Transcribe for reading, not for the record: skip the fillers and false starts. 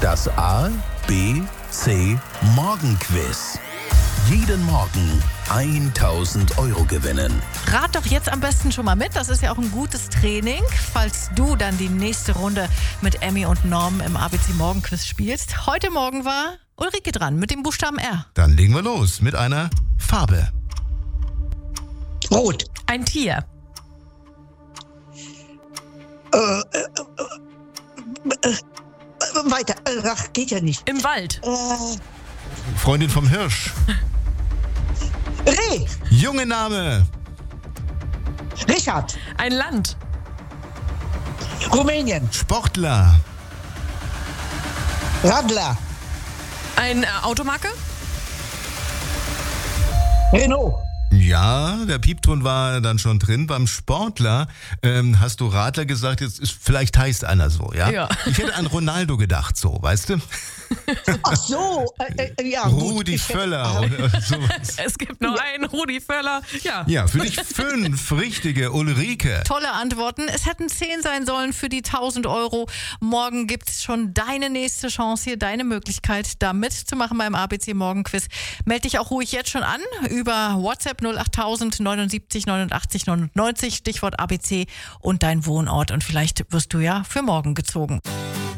Das A, B, C Morgenquiz. Jeden Morgen 1.000 Euro gewinnen. Rat doch jetzt am besten schon mal mit. Das ist ja auch ein gutes Training, falls du dann die nächste Runde mit Emmy und Norm im ABC Morgenquiz spielst. Heute Morgen war Ulrike dran mit dem Buchstaben R. Dann legen wir los mit einer Farbe. Rot. Ein Tier. Weiter. Ach, geht ja nicht. Im Wald. Freundin vom Hirsch. Reh. Junge Name. Richard. Ein Land. Rumänien. Sportler. Radler. Eine Automarke. Renault. Ja, der Piepton war dann schon drin. Beim Sportler hast du Radler gesagt, jetzt ist, vielleicht heißt einer so, ja? Ja. Ich hätte an Ronaldo gedacht, so, weißt du? Ach so. Ja, Rudi gut. Völler oder sowas. Es gibt noch einen Rudi Völler. Ja. Ja, für dich 5 richtige, Ulrike. Tolle Antworten. Es hätten 10 sein sollen für die 1.000 Euro. Morgen gibt es schon deine nächste Chance hier, deine Möglichkeit, da mitzumachen beim ABC Morgenquiz. Meld dich auch ruhig jetzt schon an über WhatsApp 08000 79 89 99, Stichwort ABC und dein Wohnort. Und vielleicht wirst du ja für morgen gezogen.